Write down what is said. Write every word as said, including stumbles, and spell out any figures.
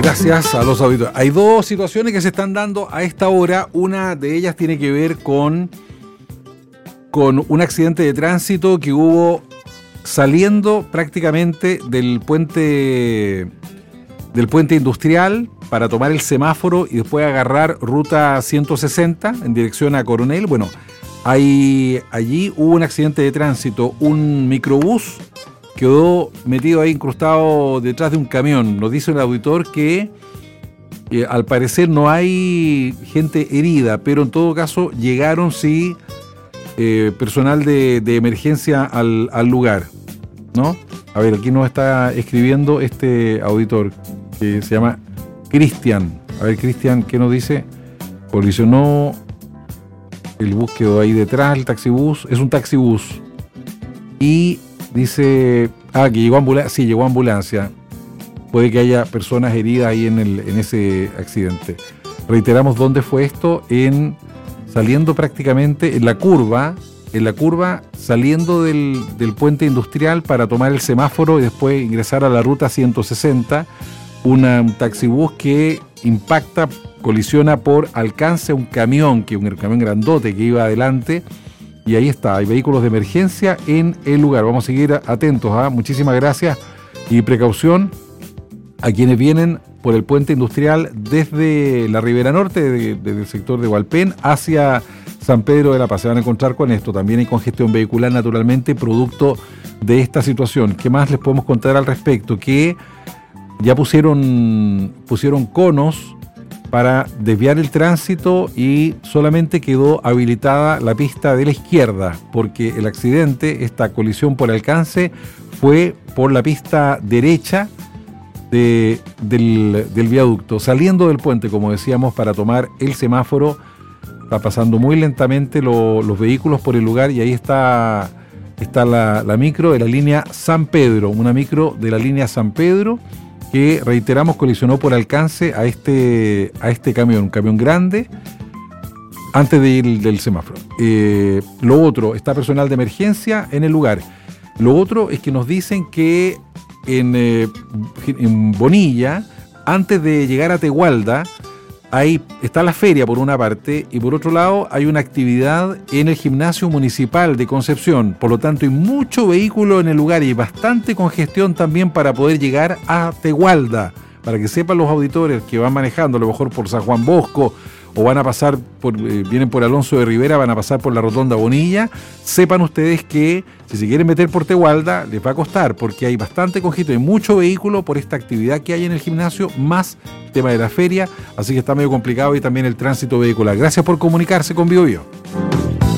Gracias a los auditores. Hay dos situaciones que se están dando a esta hora. Una de ellas tiene que ver con, con un accidente de tránsito que hubo saliendo prácticamente del puente, del puente industrial para tomar el semáforo y después agarrar ruta ciento sesenta en dirección a Coronel. Bueno, hay, allí hubo un accidente de tránsito. Un microbús quedó metido ahí, incrustado detrás de un camión. Nos dice el auditor que eh, al parecer no hay gente herida, pero en todo caso llegaron sí eh, personal de, de emergencia al, al lugar, ¿no? A ver, aquí nos está escribiendo este auditor que se llama Cristian. A ver, Cristian, ¿qué nos dice? Colisionó, el bus quedó ahí detrás, el taxibús, es un taxibús. Y dice, ah, que llegó ambulancia, sí, llegó ambulancia. Puede que haya personas heridas ahí en, el, en ese accidente. Reiteramos dónde fue esto, en saliendo prácticamente en la curva, en la curva saliendo del, del puente industrial para tomar el semáforo y después ingresar a la ruta ciento sesenta, una, un taxibús que impacta, colisiona por alcance a un camión, que un camión grandote que iba adelante. Y ahí está, hay vehículos de emergencia en el lugar. Vamos a seguir atentos. ¿eh? Muchísimas gracias y precaución a quienes vienen por el puente industrial desde la Ribera Norte, de, desde el sector de Hualpén, hacia San Pedro de la Paz. Se van a encontrar con esto. También hay congestión vehicular, naturalmente, producto de esta situación. ¿Qué más les podemos contar al respecto? Que ya pusieron, pusieron conos para desviar el tránsito y solamente quedó habilitada la pista de la izquierda, porque el accidente, esta colisión por alcance, fue por la pista derecha de, del, del viaducto, saliendo del puente, como decíamos, para tomar el semáforo. Está pasando muy lentamente lo, los vehículos por el lugar y ahí está, está la, la micro de la línea San Pedro, una micro de la línea San Pedro, que reiteramos colisionó por alcance a este, a este camión, un camión grande, antes de ir del semáforo. Eh, lo otro, está personal de emergencia en el lugar. Lo otro es que nos dicen que en, eh, en Bonilla, antes de llegar a Tegualda, ahí está la feria por una parte y por otro lado hay una actividad en el gimnasio municipal de Concepción. Por lo tanto hay mucho vehículo en el lugar y bastante congestión también para poder llegar a Tegualda. Para que sepan los auditores que van manejando a lo mejor por San Juan Bosco o van a pasar, por, eh, vienen por Alonso de Rivera, van a pasar por la Rotonda Bonilla, sepan ustedes que si se quieren meter por Tegualda les va a costar porque hay bastante congestión, hay mucho vehículo por esta actividad que hay en el gimnasio, más el tema de la feria, así que está medio complicado y también el tránsito vehicular. Gracias por comunicarse con Bio Bio.